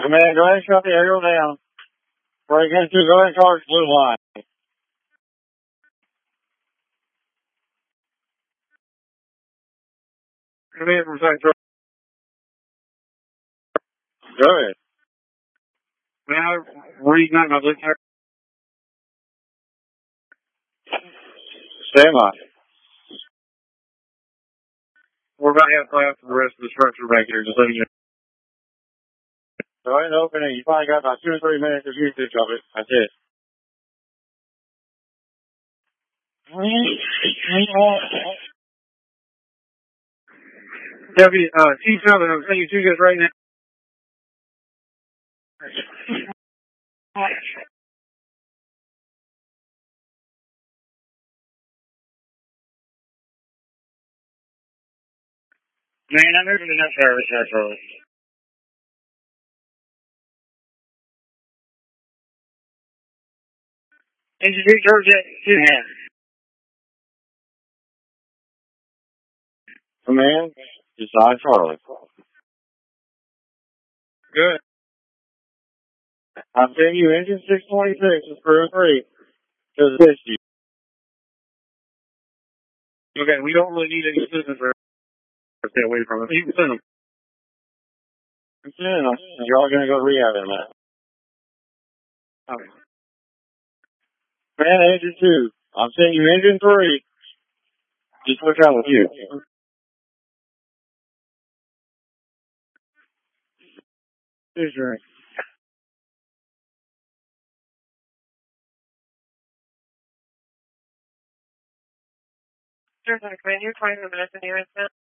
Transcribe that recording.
Man, go ahead and shut the aerial down. Before you get to go ahead and charge blue line. Come in from Central. Go ahead. Now, reading that, my listener. Stand by. We're about to have class for the rest of the structure back here, just letting you know. Go ahead and open it. You probably got about 2 or 3 minutes of usage of it. That's it. T7, I'm sending you 2 just right now. Man, I'm moving to that service actually. Introduce her to him. Command, decide Charlie. Good. I'm sending you engine 626 with crew 3 to assist you. Okay, we don't really need any assistance for stay away from it. You can send them. I'm sending them. You're all going to go to rehab in a minute. Okay. Man, engine 2. I'm sending you engine 3. Just look out with you. Here's your Sure, man. You're 20 minutes in here,